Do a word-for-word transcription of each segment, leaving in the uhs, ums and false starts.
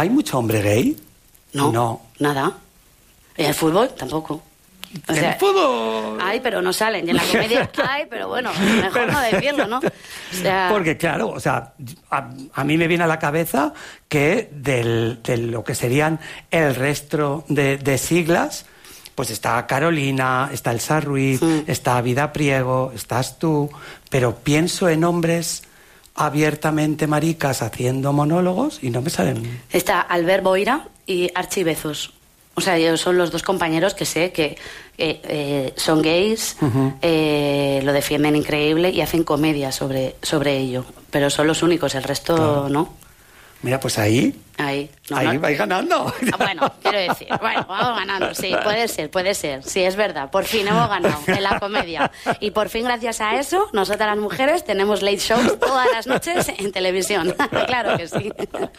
¿Hay mucho hombre gay? No, no. nada. ¿Y el fútbol? Tampoco. O sea, el fútbol... Hay, pero no salen. Y en la comedia hay, pero bueno, mejor pero... no decirlo, ¿no? O sea... Porque claro, o sea, a, a mí me viene a la cabeza que del, de lo que serían el resto de, de siglas, pues está Carolina, está Elsa Ruiz, sí. está Vida Priego, estás tú, pero pienso en hombres abiertamente maricas haciendo monólogos y no me salen. Está Albert Boira y Archie Bezos. O sea, ellos son los dos compañeros que sé que eh, eh, son gays, uh-huh. eh, lo defienden increíble y hacen comedia sobre, sobre ello. Pero son los únicos, el resto claro. no. Mira, pues ahí... Ahí, no, ahí no. vais ganando. Ah, bueno, quiero decir, bueno, vamos ganando, sí, puede ser, puede ser. Sí, es verdad, por fin hemos ganado en la comedia. Y por fin, gracias a eso, nosotras las mujeres tenemos late shows todas las noches en televisión. Claro que sí.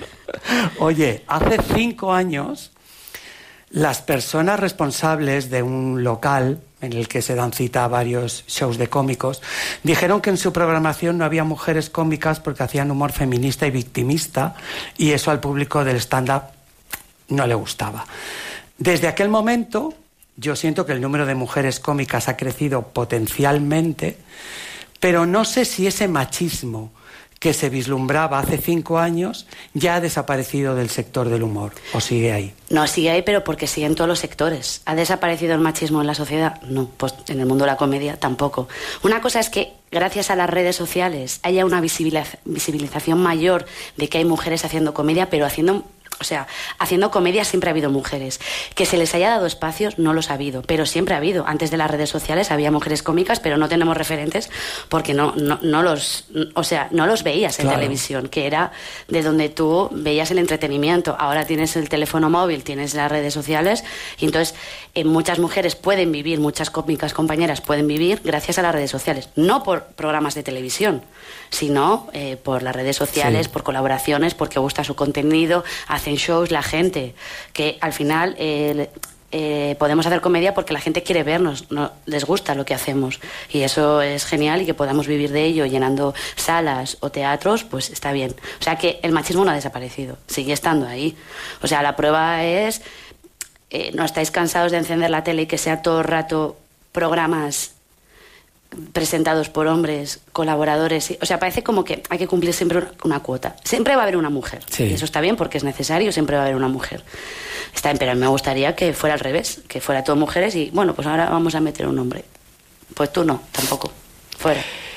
Oye, hace cinco años... Las personas responsables de un local en el que se dan cita a varios shows de cómicos dijeron que en su programación no había mujeres cómicas porque hacían humor feminista y victimista y eso al público del stand-up no le gustaba. Desde aquel momento yo siento que el número de mujeres cómicas ha crecido potencialmente, pero no sé si ese machismo que se vislumbraba hace cinco años ya ha desaparecido del sector del humor, ¿o sigue ahí? No, sigue ahí, pero porque sigue en todos los sectores. ¿Ha desaparecido el machismo en la sociedad? No, pues en el mundo de la comedia tampoco. Una cosa es que gracias a las redes sociales haya una visibiliz- visibilización mayor de que hay mujeres haciendo comedia, pero haciendo... O sea, haciendo comedia siempre ha habido mujeres. Que se les haya dado espacios, no los ha habido, pero siempre ha habido. Antes de las redes sociales había mujeres cómicas, pero no tenemos referentes porque no, no, no los, o sea, no los veías en claro. televisión, que era de donde tú veías el entretenimiento. Ahora tienes el teléfono móvil, tienes las redes sociales, y entonces eh, muchas mujeres pueden vivir, muchas cómicas compañeras pueden vivir gracias a las redes sociales. No por programas de televisión, sino eh, por las redes sociales, sí. por colaboraciones, porque gusta su contenido, hacen shows, la gente, que al final eh, eh, podemos hacer comedia porque la gente quiere vernos, no, les gusta lo que hacemos y eso es genial y que podamos vivir de ello llenando salas o teatros, pues está bien. O sea que el machismo no ha desaparecido, sigue estando ahí. O sea, la prueba es, eh, no estáis cansados de encender la tele y que sea todo el rato programas presentados por hombres, colaboradores, o sea, parece como que hay que cumplir siempre una cuota. Siempre va a haber una mujer, sí. y eso está bien porque es necesario, siempre va a haber una mujer. Está bien, pero a mí me gustaría que fuera al revés, que fuera todo mujeres y, bueno, pues ahora vamos a meter un hombre. Pues tú no, tampoco. Fuera.